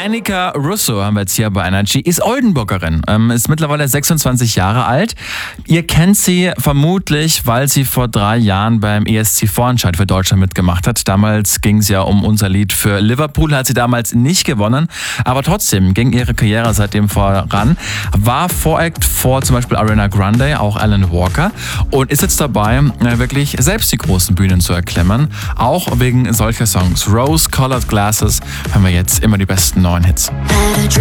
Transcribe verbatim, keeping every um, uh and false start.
Annika Russo haben wir jetzt hier bei Energy, ist Oldenburgerin, ähm, ist mittlerweile sechsundzwanzig Jahre alt. Ihr kennt sie vermutlich, weil sie vor drei Jahren beim E S C Vorentscheid für Deutschland mitgemacht hat. Damals ging es ja um unser Lied für Liverpool, hat sie damals nicht gewonnen, aber trotzdem ging ihre Karriere seitdem voran. War Voract vor zum Beispiel Ariana Grande, auch Alan Walker, und ist jetzt dabei, wirklich selbst die großen Bühnen zu erklimmen, auch wegen solcher Songs. Rose Colored Glasses hören wir jetzt immer die besten neuen Hits.